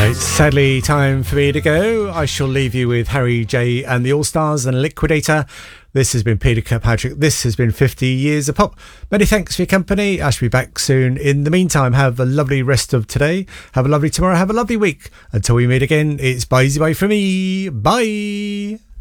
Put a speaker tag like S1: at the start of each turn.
S1: It's sadly time for me to go. I shall leave you with Harry J and the All-Stars and Liquidator. This has been Peter Kirkpatrick. This has been 50 Years of Pop. Many thanks for your company. I shall be back soon. In the meantime, have a lovely rest of today. Have a lovely tomorrow. Have a lovely week. Until we meet again, it's bye-bye from me. Bye.